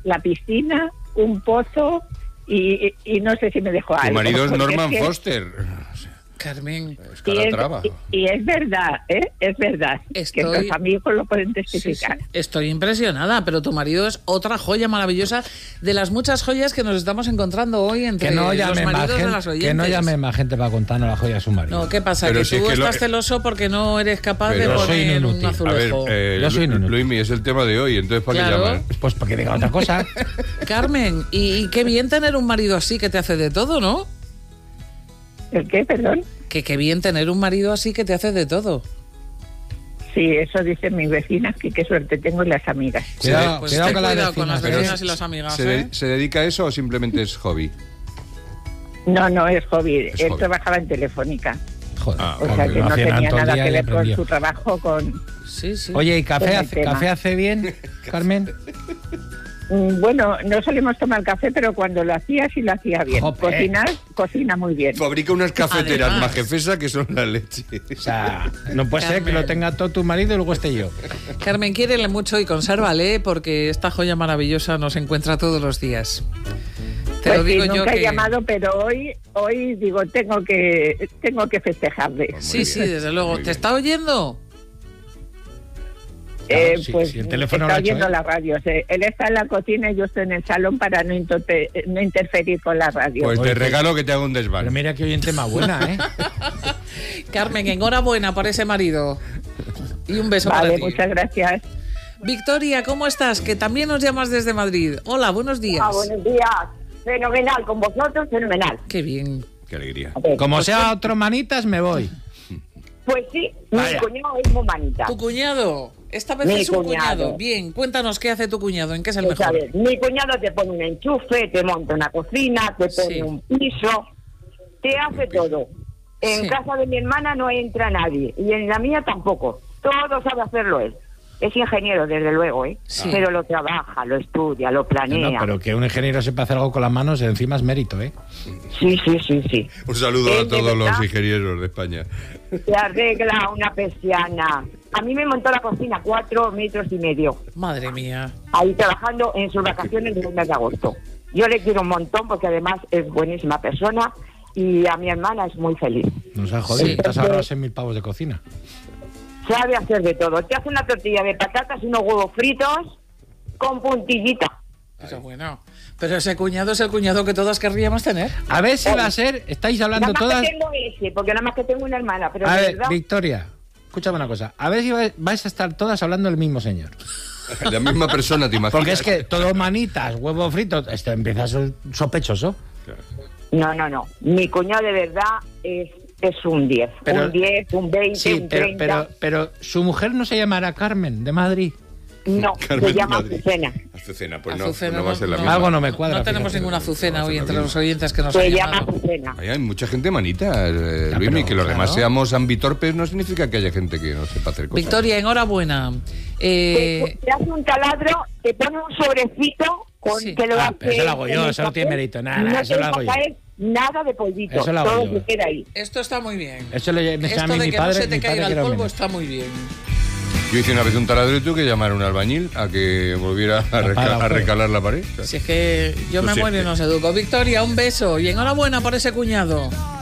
la piscina, un pozo y no sé si me dejó algo. Tu marido es Norman es que... Foster. Carmen. Es Calatrava. Y es verdad, es verdad. Que los amigos lo pueden testificar. Sí. Estoy impresionada, pero tu marido es otra joya maravillosa de las muchas joyas que nos estamos encontrando hoy entre los maridos de las oyentes. Que no llame más gente para contarnos la joya de su marido. No, ¿qué pasa? Pero que si tú es que estás celoso porque no eres capaz de poner un azulejo. A ver, yo soy inútil. Luismi, es el tema de hoy, entonces ¿para qué llamar? Pues para que diga otra cosa. Carmen, y qué bien tener un marido así que te hace de todo, ¿no? ¿El qué, perdón? Que qué bien tener un marido así que te hace de todo. Sí, eso dicen mis vecinas, que qué suerte tengo en las amigas. Cuidado con las vecinas y las amigas. ¿Se dedica a eso o simplemente es hobby? No, es hobby. Él trabajaba en Telefónica. Joder, o sea que no tenía nada que ver con su trabajo, con... Sí. Oye, ¿y café hace bien, Carmen? Bueno, no solemos tomar café, pero cuando lo hacía, sí lo hacía bien. Cocina muy bien. Fabrica unas cafeteras majefesa que son la leche. O sea, no puede ser que lo tenga todo tu marido y luego esté yo. Carmen, quiérele mucho y consérvale, porque esta joya maravillosa nos encuentra todos los días. Te lo digo nunca yo he llamado, pero hoy digo, tengo que festejarle. Pues sí, desde luego. ¿Te está oyendo? Pues el teléfono está oyendo la radio. Él está en la cocina y yo estoy en el salón para no interferir con la radio. Pues te regalo que te haga un desván. Pero mira qué oyente más buena, ¿eh? Carmen, enhorabuena por ese marido. Y un beso para ti. Muchas gracias. Victoria, ¿cómo estás? Que también nos llamas desde Madrid. Hola, buenos días. Buenos días. Fenomenal, con vosotros, fenomenal. Qué bien. Qué alegría. Como sea otro manitas, me voy. Pues sí, mi cuñado es muy manita. ¿Tu cuñado? Esta vez es un cuñado. Bien, cuéntanos qué hace tu cuñado, en qué es el mejor. Ver, mi cuñado te pone un enchufe, te monta una cocina, te pone un piso, te hace todo. En casa de mi hermana no entra nadie, y en la mía tampoco. Todo sabe hacerlo él. Es ingeniero, desde luego, pero lo trabaja, lo estudia, lo planea. No, pero que un ingeniero sepa hacer algo con las manos, encima es mérito, ¿eh? Sí. Un saludo a todos los ingenieros de España. Se arregla una persiana. A mí me montó la cocina 4,5 metros. Madre mía. Ahí trabajando en sus vacaciones del mes de agosto. Yo le quiero un montón porque además es buenísima persona y a mi hermana es muy feliz. Nos ha jodido, estás ahora a 6.000 pavos de cocina. Sabe hacer de todo. Te hace una tortilla de patatas y unos huevos fritos con puntillita. Eso es bueno. Pero ese cuñado es el cuñado que todas querríamos tener. A ver si va a ser, estáis hablando nada más todas... que tengo ese, porque nada más que tengo una hermana. Pero a ver, verdad... Victoria, escúchame una cosa. A ver si vais a estar todas hablando del mismo señor. La misma persona, te imaginas. Porque es que todo manitas, huevos fritos, esto empieza a ser sospechoso. No. Mi cuñado de verdad es un 10. Pero, un 10, un 20, un 30. Pero su mujer no se llamará Carmen, de Madrid. No, Carmen se llama Madrid. Azucena. Azucena, pues Azucena, no va a ser la misma. Algo no me cuadra. No tenemos ninguna Azucena hoy entre los oyentes que nos han Se llama llamado. Azucena. Hay mucha gente manita, Luismi, que los demás seamos ambitorpes no significa que haya gente que no sepa hacer cosas. Victoria, enhorabuena. Te hace un taladro, te pone un sobrecito con que lo hace. Pero eso lo hago yo, eso no tiene mérito, nada, no eso lo hago yo. Nada de polvito, Eso lo hago todo yo. se queda ahí. Esto está muy bien. Eso me Esto a mí de mi que padre. no se te mi padre caiga el que era polvo menos. está muy bien. Yo hice una vez un taladro y tuve que llamar a un albañil a que volviera a recalar la pared. Si es que yo me muero y no os educo. Victoria, un beso y enhorabuena por ese cuñado.